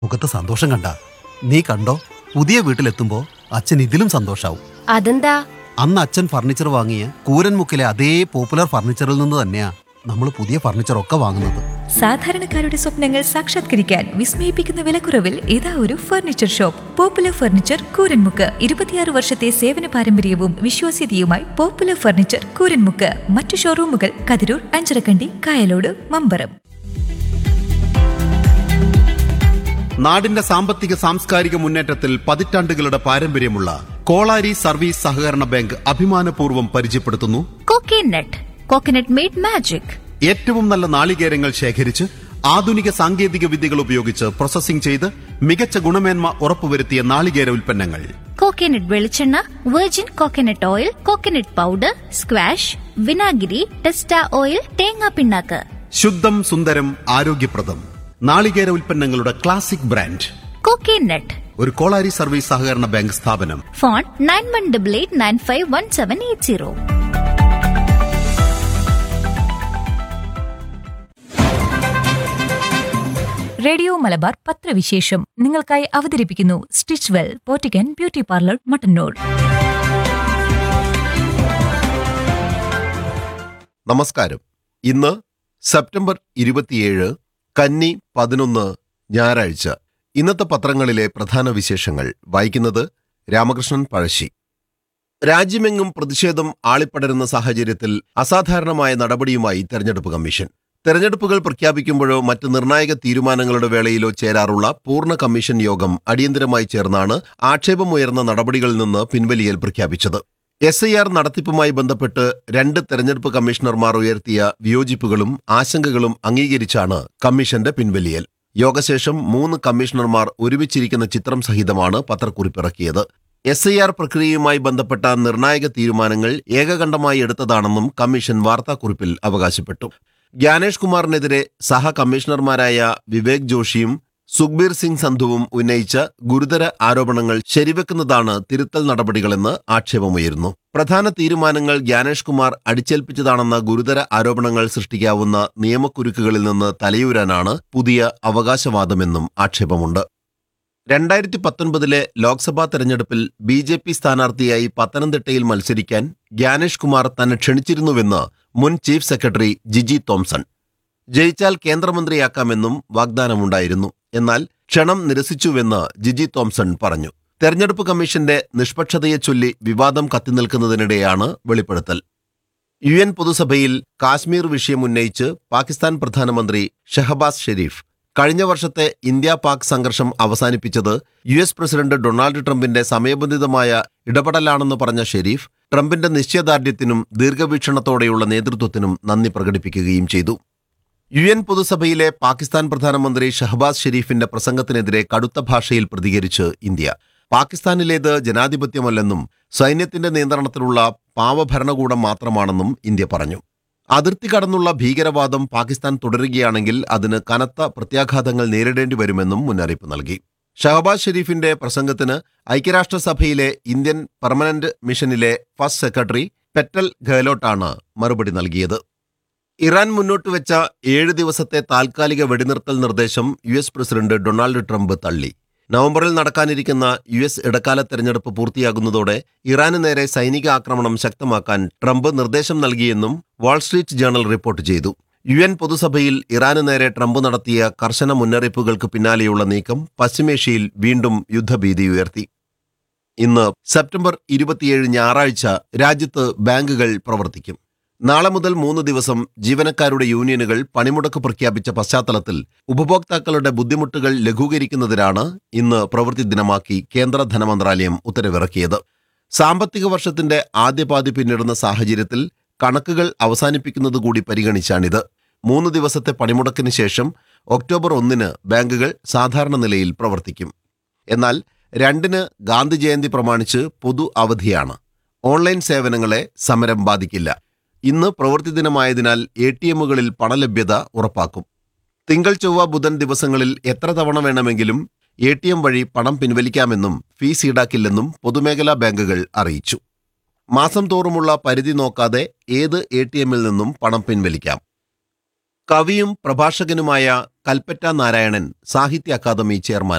മുഖത്ത് സന്തോഷം കണ്ട നീ കണ്ടോ? പുതിയ വീട്ടിലെത്തുമ്പോ അച്ഛൻ ഇതിലും സന്തോഷാവും. അതെന്താ? അന്ന് അച്ഛൻ ഫർണിച്ചർ വാങ്ങിയ കൂരൻമുക്കിലെ അതേ പോപ്പുലർ ഫർണിച്ചറിൽ നിന്ന് തന്നെയാ നമ്മൾ പുതിയ ഫർണിച്ചറൊക്കെ വാങ്ങുന്നത്. സാധാരണക്കാരുടെ സ്വപ്നങ്ങൾ സാക്ഷാത്കരിക്കാൻ വിസ്മയിപ്പിക്കുന്ന വിലക്കുറവിൽ ഇതാ ഒരു furniture shop. Popular furniture Kooranmukku. 26 വർഷത്തെ സേവന പാരമ്പര്യവും വിശ്വാസ്യതയുമായി പോപ്പുലർ ഫർണിച്ചർ കൂരൻമുക്ക്. മറ്റു ഷോറൂമുകൾ കതിരൂർ, അഞ്ചരക്കണ്ടി, കായലോട്, മമ്പറം. നാടിന്റെ സാമ്പത്തിക സാംസ്കാരിക മുന്നേറ്റത്തിൽ പതിറ്റാണ്ടുകളുടെ പാരമ്പര്യമുള്ള കോളാരി സർവീസ് സഹകരണ ബാങ്ക് അഭിമാനപൂർവ്വം പരിചയപ്പെടുത്തുന്നു കോക്കനട്ട്. Coconut made magic. ഏറ്റവും നല്ല നാളികേരങ്ങൾ ശേഖരിച്ച് ആധുനിക സാങ്കേതിക വിദ്യകൾ ഉപയോഗിച്ച് പ്രോസസ്സിംഗ് ചെയ്ത് മികച്ച ഗുണമേന്മ ഉറപ്പുവരുത്തിയ നാളികേര ഉൽപ്പന്നങ്ങൾ. കോക്കനട്ട് വെളിച്ചെണ്ണ, virgin coconut oil, coconut powder, squash, വിനാഗിരി, ടെസ്റ്റ ഓയിൽ, തേങ്ങാ പിണ്ണാക്ക്. ശുദ്ധം സുന്ദരം ആരോഗ്യപ്രദം നാളികേര ഉൽപ്പന്നങ്ങളുടെ ക്ലാസിക് ബ്രാൻഡ് കോക്കനട്ട്. ഒരു കോളാരി സർവീസ് സഹകരണ ബാങ്ക് സ്ഥാപനം. ഫോൺ 9188951780. റേഡിയോ മലബാർ പത്രവിശേഷം നിങ്ങൾക്കായി അവതരിപ്പിക്കുന്നു stitch well പോറ്റിക്കൻ beauty parlour, Mattannur. നമസ്കാരം. ഇന്ന് സെപ്റ്റംബർ 27, കന്നി 11, ഞായറാഴ്ച. ഇന്നത്തെ പത്രങ്ങളിലെ പ്രധാന വിശേഷങ്ങൾ വായിക്കുന്നത് രാമകൃഷ്ണൻ പഴശ്ശി. രാജ്യമെങ്ങും പ്രതിഷേധം ആളിപ്പടരുന്ന സാഹചര്യത്തിൽ അസാധാരണമായ നടപടിയുമായി തെരഞ്ഞെടുപ്പ് കമ്മീഷൻ. തെരഞ്ഞെടുപ്പുകൾ പ്രഖ്യാപിക്കുമ്പോഴോ മറ്റ് നിർണായക തീരുമാനങ്ങളുടെ വേളയിലോ ചേരാറുള്ള പൂർണ്ണ കമ്മീഷൻ യോഗം അടിയന്തരമായി ചേർന്നാണ് ആക്ഷേപമുയർന്ന നടപടികളിൽ നിന്ന് പിൻവലിയൽ പ്രഖ്യാപിച്ചത്. SIR നടത്തിപ്പുമായി ബന്ധപ്പെട്ട് 2 തെരഞ്ഞെടുപ്പ് കമ്മീഷണർമാർ ഉയർത്തിയ വിയോജിപ്പുകളും ആശങ്കകളും അംഗീകരിച്ചാണ് കമ്മീഷന്റെ പിൻവലിയൽ. യോഗശേഷം 3 കമ്മീഷണർമാർ ഒരുമിച്ചിരിക്കുന്ന ചിത്രം സഹിതമാണ് പത്രക്കുറിപ്പിറക്കിയത്. SIR പ്രക്രിയയുമായി ബന്ധപ്പെട്ട നിർണായക തീരുമാനങ്ങൾ ഏകകണ്ഠമായി എടുത്തതാണെന്നും കമ്മീഷൻ വാർത്താക്കുറിപ്പിൽ അവകാശപ്പെട്ടു. ജ്ഞാനേഷ് കുമാറിനെതിരെ സഹ കമ്മീഷണർമാരായ വിവേക് ജോഷിയും സുഖ്ബീർ സിംഗ് സന്ധുവും ഉന്നയിച്ച ഗുരുതര ആരോപണങ്ങൾ ശരിവെക്കുന്നതാണ് തിരുത്തൽ നടപടികളെന്ന് ആക്ഷേപമുയരുന്നു. പ്രധാന തീരുമാനങ്ങൾ ജ്ഞാനേഷ് കുമാർ അടിച്ചേൽപ്പിച്ചതാണെന്ന ഗുരുതര ആരോപണങ്ങൾ സൃഷ്ടിക്കാവുന്ന നിയമക്കുരുക്കുകളിൽ നിന്ന് തലയൂരാനാണ് പുതിയ അവകാശവാദമെന്നും ആക്ഷേപമുണ്ട്. 2019 ലോക്സഭാ തെരഞ്ഞെടുപ്പിൽ BJP സ്ഥാനാർത്ഥിയായി പത്തനംതിട്ടയിൽ മത്സരിക്കാൻ ജ്ഞാനേഷ് കുമാർ തന്നെ ക്ഷണിച്ചിരുന്നുവെന്ന് മുൻ ചീഫ് സെക്രട്ടറി ജിജി തോംസൺ. ജയിച്ചാൽ കേന്ദ്രമന്ത്രിയാക്കാമെന്നും വാഗ്ദാനമുണ്ടായിരുന്നു. എന്നാൽ ക്ഷണം നിരസിച്ചുവെന്ന് ജിജി തോംസൺ പറഞ്ഞു. തെരഞ്ഞെടുപ്പ് കമ്മീഷന്റെ നിഷ്പക്ഷതയെ ചൊല്ലി വിവാദം കത്തിനിൽക്കുന്നതിനിടെയാണ് വെളിപ്പെടുത്തൽ. UN പൊതുസഭയിൽ കാശ്മീർ വിഷയം ഉന്നയിച്ച് പാകിസ്ഥാൻ പ്രധാനമന്ത്രി ഷഹബാസ് ഷെരീഫ് കഴിഞ്ഞ വർഷത്തെ ഇന്ത്യ-പാക് സംഘർഷം അവസാനിപ്പിച്ചത് US പ്രസിഡന്റ് ഡൊണാൾഡ് ട്രംപിന്റെ സമയബന്ധിതമായ ഇടപെടലാണെന്ന് പറഞ്ഞ ഷെരീഫ് ട്രംപിന്റെ നിശ്ചയദാർഢ്യത്തിനും ദീർഘവീക്ഷണത്തോടെയുള്ള നേതൃത്വത്തിനും നന്ദി പ്രകടിപ്പിക്കുകയും ചെയ്തു. UN പൊതുസഭയിലെ പാകിസ്ഥാൻ പ്രധാനമന്ത്രി ഷഹബാസ് ഷെരീഫിന്റെ പ്രസംഗത്തിനെതിരെ കടുത്ത ഭാഷയിൽ പ്രതികരിച്ച് ഇന്ത്യ. പാകിസ്ഥാനിലേത് ജനാധിപത്യമല്ലെന്നും സൈന്യത്തിന്റെ നിയന്ത്രണത്തിലുള്ള പാവഭരണകൂടം മാത്രമാണെന്നും ഇന്ത്യ പറഞ്ഞു. അതിർത്തി കടന്നുള്ള ഭീകരവാദം പാകിസ്ഥാൻ തുടരുകയാണെങ്കിൽ അതിന് കനത്ത പ്രത്യാഘാതങ്ങൾ നേരിടേണ്ടി വരുമെന്നും മുന്നറിയിപ്പ് നൽകി. ഷഹബാസ് ഷെരീഫിന്റെ പ്രസംഗത്തിന് ഐക്യരാഷ്ട്രസഭയിലെ Indian permanent മിഷനിലെ first secretary petal ഗെഹ്ലോട്ടാണ് മറുപടി നൽകിയത്. ഇറാൻ മുന്നോട്ടുവെച്ച 7 ദിവസത്തെ താൽക്കാലിക വെടിനിർത്തൽ നിർദ്ദേശം US പ്രസിഡന്റ് ഡൊണാൾഡ് ട്രംപ് തള്ളി. നവംബറിൽ നടക്കാനിരിക്കുന്ന US ഇടക്കാല തെരഞ്ഞെടുപ്പ് പൂർത്തിയാകുന്നതോടെ ഇറാന് നേരെ സൈനിക ആക്രമണം ശക്തമാക്കാൻ ട്രംപ് നിർദ്ദേശം നൽകിയെന്നും വാൾസ്ട്രീറ്റ് ജേണൽ റിപ്പോർട്ട് ചെയ്തു. UN പൊതുസഭയിൽ ഇറാന് നേരെ ട്രംപ് നടത്തിയ കർശന മുന്നറിയിപ്പുകൾക്ക് പിന്നാലെയുള്ള നീക്കം പശ്ചിമേഷ്യയിൽ വീണ്ടും യുദ്ധഭീതി ഉയർത്തി. ഇന്ന് സെപ്റ്റംബർ 27 ഞായറാഴ്ച രാജ്യത്ത് ബാങ്കുകൾ പ്രവർത്തിക്കും. നാളെ മുതൽ 3 ദിവസം ജീവനക്കാരുടെ യൂണിയനുകൾ പണിമുടക്ക് പ്രഖ്യാപിച്ച പശ്ചാത്തലത്തിൽ ഉപഭോക്താക്കളുടെ ബുദ്ധിമുട്ടുകൾ ലഘൂകരിക്കുന്നതിനാണ് ഇന്ന് പ്രവൃത്തി ദിനമാക്കി കേന്ദ്ര ധനമന്ത്രാലയം ഉത്തരവിറക്കിയത്. സാമ്പത്തിക വർഷത്തിന്റെ ആദ്യപാതി പിന്നിടുന്ന സാഹചര്യത്തിൽ കണക്കുകൾ അവസാനിപ്പിക്കുന്നതുകൂടി പരിഗണിച്ചാണിത്. 3 ദിവസത്തെ പണിമുടക്കിന് ശേഷം ഒക്ടോബർ 1 ബാങ്കുകൾ സാധാരണ നിലയിൽ പ്രവർത്തിക്കും. എന്നാൽ 2 ഗാന്ധി ജയന്തി പ്രമാണിച്ച് പൊതു അവധിയാണ്. ഓൺലൈൻ സേവനങ്ങളെ സമരം ബാധിക്കില്ല. ഇന്ന് പ്രവൃത്തി ദിനമായതിനാൽ ATMകളിൽ പണലഭ്യത ഉറപ്പാക്കും. തിങ്കൾ, ചൊവ്വ, ബുധൻ ദിവസങ്ങളിൽ എത്ര തവണ വേണമെങ്കിലും ATM വഴി പണം പിൻവലിക്കാമെന്നും ഫീസ് ഈടാക്കില്ലെന്നും പൊതുമേഖലാ ബാങ്കുകൾ അറിയിച്ചു. മാസം തോറുമുള്ള പരിധി നോക്കാതെ ഏത് ATMൽ നിന്നും പണം പിൻവലിക്കാം. കവിയും പ്രഭാഷകനുമായ കൽപ്പറ്റ നാരായണൻ സാഹിത്യ അക്കാദമി ചെയർമാനായി.